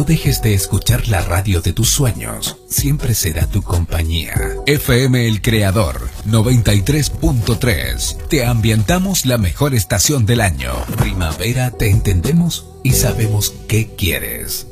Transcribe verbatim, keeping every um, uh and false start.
dejes de escuchar la radio de tus sueños. Siempre será tu compañía. F M El Creador noventa y tres punto tres. Te ambientamos la mejor estación del año. Primavera, te entendemos y sabemos qué quieres.